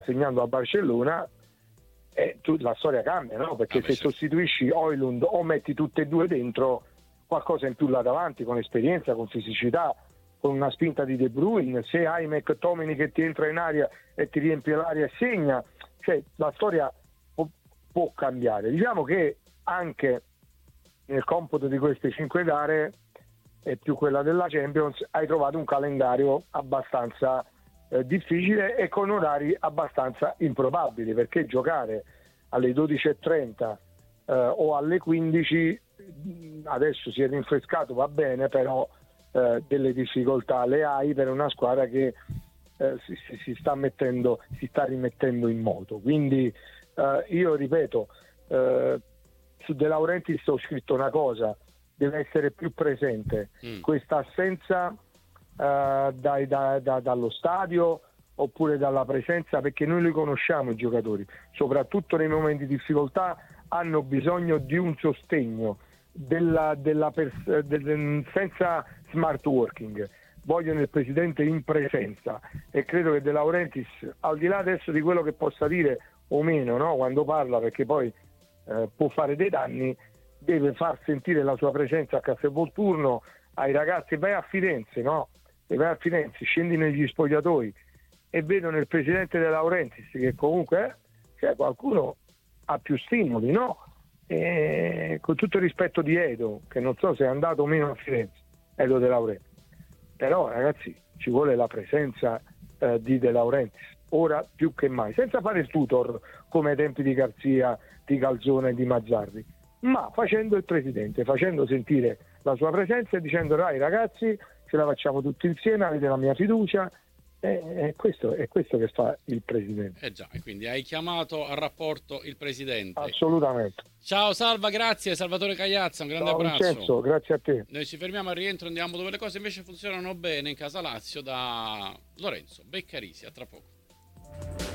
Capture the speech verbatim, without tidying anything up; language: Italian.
segnando a Barcellona, eh, tu, la storia cambia, no? Perché ah, se certo. sostituisci Højlund o metti tutte e due dentro, qualcosa in più là davanti, con esperienza, con fisicità, con una spinta di De Bruyne, se hai McTominay che ti entra in aria e ti riempie l'aria e segna, cioè la storia può, può cambiare. Diciamo che anche nel computo di queste cinque gare, e più quella della Champions, hai trovato un calendario abbastanza eh, difficile e con orari abbastanza improbabili, perché giocare alle dodici e trenta eh, o alle quindici, adesso si è rinfrescato, va bene, però eh, delle difficoltà le hai per una squadra che eh, si, si, si sta mettendo, si sta rimettendo in moto. Quindi eh, io ripeto, eh, su De Laurentiis ho scritto una cosa: deve essere più presente. Mm. Questa assenza uh, dai, da, da, dallo stadio oppure dalla presenza, perché noi li conosciamo i giocatori, soprattutto nei momenti di difficoltà hanno bisogno di un sostegno della, della pers- del, senza smart working, vogliono il presidente in presenza, e credo che De Laurentiis, al di là adesso di quello che possa dire o meno, no, quando parla, perché poi eh, può fare dei danni, deve far sentire la sua presenza a Castelvolturno, ai ragazzi. Vai a Firenze, no? E vai a Firenze, scendi negli spogliatoi e vedono il presidente De Laurentiis, che comunque eh, cioè qualcuno ha più stimoli, no? E, con tutto il rispetto di Edo, che non so se è andato o meno a Firenze, Edo De Laurentiis, però ragazzi ci vuole la presenza eh, di De Laurentiis ora più che mai, senza fare il tutor come ai tempi di Garzia, di Calzone e di Mazzarri, ma facendo il presidente, facendo sentire la sua presenza e dicendo: dai ragazzi, ce la facciamo tutti insieme, avete la mia fiducia. È questo, è questo che fa il presidente. Eh già, e quindi hai chiamato a rapporto il presidente. Assolutamente. Ciao Salva, grazie. Salvatore Cagliazza, un grande Ciao, abbraccio. Vincenzo, grazie a te. Noi ci fermiamo al rientro, andiamo dove le cose invece funzionano bene, in Casa Lazio, da Lorenzo Beccarisi. A tra poco.